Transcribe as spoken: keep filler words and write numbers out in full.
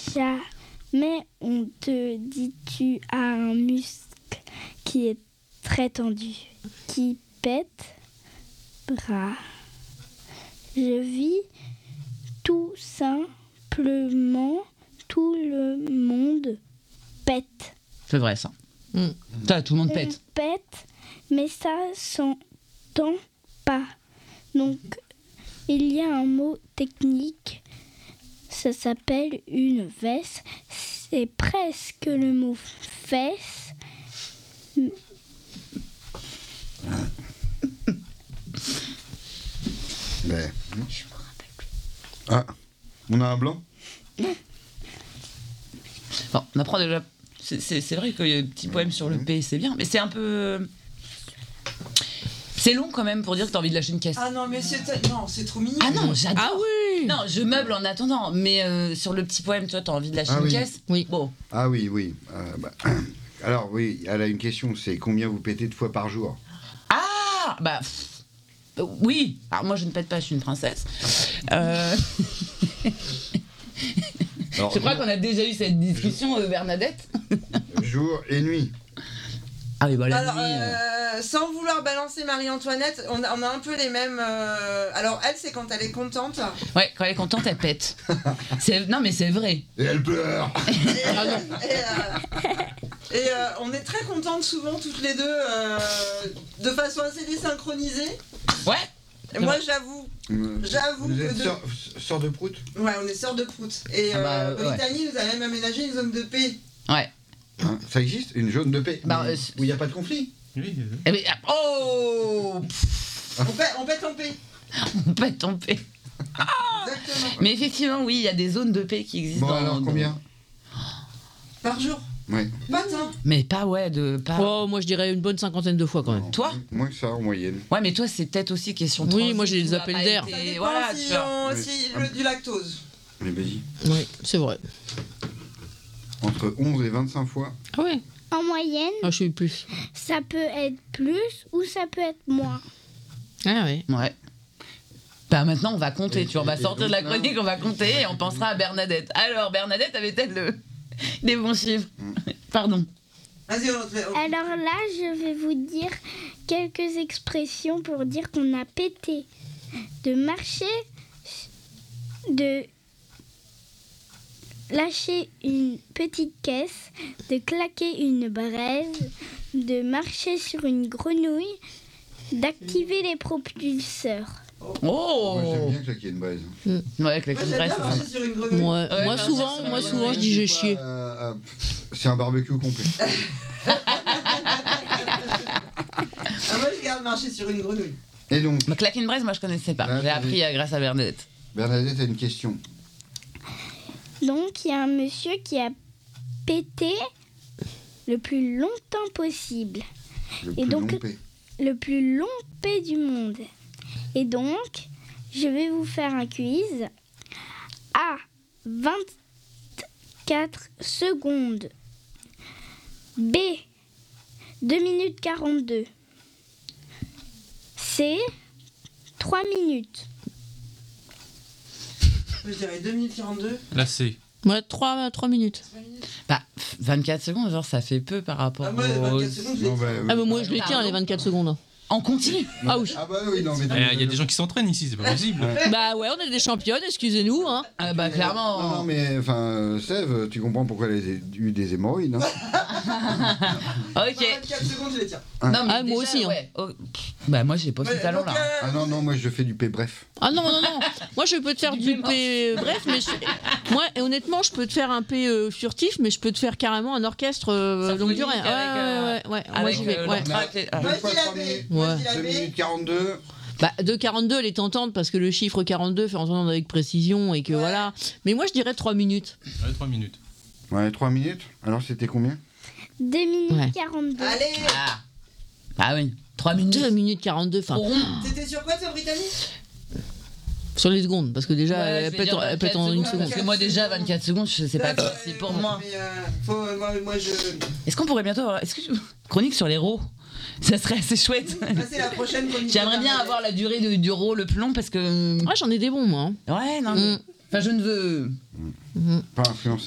jamais on te dit tu as un muscle qui est très tendu, qui pète bras. Je vis tout simplement, tout le monde pète. C'est vrai ça. Mm. Ça, tout le monde On pète. pète, mais ça s'entend pas. Donc, il y a un mot technique, ça s'appelle une veste. C'est presque le mot fesse. Ben. Ah, on a un blanc. Bon, on apprend déjà. C'est, c'est, c'est vrai qu'il y a un petit poème sur le P, c'est bien, mais c'est un peu. C'est long quand même pour dire que t'as envie de lâcher une caisse. Ah non, mais c'est, non, c'est trop mignon. Ah non, j'adore. Ah oui. Non, je meuble en attendant, mais euh, sur le petit poème, toi, t'as envie de lâcher Ah une oui. caisse. Oui. Bon. Ah oui, oui. Euh, bah, alors oui, elle a une question, c'est combien vous pétez de fois par jour? Ah bah. pff, euh, oui. Alors moi, je ne pète pas, je suis une princesse. Euh... Alors, je crois qu'on a déjà eu cette discussion, euh, Bernadette. jour et nuit. Ah oui, bah la Alors, nuit, euh, euh, sans vouloir balancer Marie-Antoinette, on a, on a un peu les mêmes. euh, Alors, elle, c'est quand elle est contente. Ouais, quand elle est contente, elle pète. C'est... Non, mais c'est vrai. Et elle pleure. Et, et, euh, et, euh, on est très contentes souvent, toutes les deux, euh, de façon assez désynchronisée. Ouais. Et moi, j'avoue, J'avoue Vous que êtes de- sœur, sœur de prout? ouais, on est sœurs de prout. Et Ah bah, euh, ouais. Brittany nous a même aménagé une zone de paix. Ouais. Hein, ça existe? Une zone de paix? Bah, Mais euh, où il n'y a pas de conflit? Oui, euh, Eh ben, ah, oh On pète, on pète en paix. On pète en paix. Exactement. Mais effectivement, oui, il y a des zones de paix qui existent. Bon, dans- alors dans- combien? Par jour. Ouais. Pas tant. Mais pas, ouais, de. Pas... Oh, moi je dirais une bonne cinquantaine de fois quand même. Toi Moins que ça en moyenne. Ouais, mais toi, c'est peut-être aussi question de Oui, transit, moi, j'ai tu des vas appels pas d'air. être- Ça dépend Voilà, si tu vois. on- Oui. si le- du lactose. Mais vas-y. Oui, c'est vrai. Entre onze et vingt-cinq fois. Ah ouais. En moyenne, Ah, je suis plus. ça peut être plus ou ça peut être moins. Ah ouais. Ouais. Bah maintenant, on va compter, Et- tu vois. On va et- et sortir de la donc, là- chronique, on va compter et on pensera à Bernadette. Alors, Bernadette avait-elle le... des bons chiffres? Pardon. Vas-y, on te- on- Alors là, je vais vous dire quelques expressions pour dire qu'on a pété. De marcher, de lâcher une petite caisse, de claquer une braise, de marcher sur une grenouille, d'activer les propulseurs. Oh Moi, j'aime bien claquer une braise. Ouais, avec la Moi, crème j'aime fraîche, bien c'est marcher sympa. sur une grenouille. Moi, Ouais, moi non, souvent, ça, ça, moi ça, souvent, ça, je dis j'ai chié. Euh, euh, c'est un barbecue complet. Ah, moi, je garde marcher sur une grenouille. Et donc, Bah, claquer une braise, moi je connaissais pas. Là, J'ai t'as appris dit- euh, grâce à Bernadette. Bernadette a une question. Donc, il y a un monsieur qui a pété le plus longtemps possible. Le Et plus donc- long P. Le plus long P du monde. Et donc, je vais vous faire un quiz à vingt-quatre secondes. B, deux minutes quarante-deux. C, trois minutes. Je dirais deux minutes quarante-deux. là, c'est. Ouais, trois minutes. Bah, vingt-quatre secondes, genre ça fait peu par rapport Ah, moi, au... vingt-quatre secondes, je l'ai Non, dit. bah, Ah, mais moi je les Pardon. tiens les vingt-quatre secondes. En continu. Ah oui. Ah bah oui, non mais... Eh, Il y a des gens qui s'entraînent ici, c'est pas possible. Bah ouais, on est des championnes, excusez-nous. Hein. Ah bah clairement. Non, non, mais enfin, euh, Sève, tu comprends pourquoi elle a eu des hémorroïdes. Hein. Ok. vingt-quatre secondes, je les tiens. Non, mais Ah, moi aussi, hein. ouais. Oh, pff, bah moi j'ai pas ce Ouais, talent donc, là. euh, Ah non, non, moi je fais du P bref. Ah non, non, non. Moi je peux te faire Du du, P P. Bref, mais je- moi honnêtement, je peux te faire un P euh, furtif, mais je peux te faire carrément un orchestre euh, longue durée. Symphonique Ouais, avec, euh, ouais, ouais, ouais. Moi avec, j'y vais. euh, Ouais. l'entracte et- ah. Moi, Deux je fois dis la trois B. minutes. Moi, je dis la deux B. minutes quarante-deux. Bah, deux quarante-deux, elle est tentante parce que le chiffre quarante-deux fait entendre avec précision et que Ouais. voilà. Mais moi je dirais trois minutes. Ouais, trois minutes. Ouais, trois minutes. Alors c'était combien? deux minutes Ouais. quarante-deux. Allez. Ah. Ah oui. trois minutes. deux minutes quarante-deux, enfin, Pour- T'étais sur quoi, toi, Brittany? sur les secondes, parce que déjà Ouais, je elle vais pète dire en- elle pète vingt-quatre en une secondes, seconde. Parce que moi déjà vingt-quatre secondes, je sais pas D'accord, si c'est euh, pour moi. Mais, euh, faut, moi, moi, je. Est-ce qu'on pourrait bientôt avoir... Est-ce que... Chronique sur les rots. Ça serait assez chouette. Ça, c'est la prochaine chronique. J'aimerais bien avoir la durée de- du rot, le plomb, parce que... Ouais, j'en ai des bons, moi. hein. Ouais, non. mais- Mm. Enfin, je ne veux... Mhm. Pas influencé.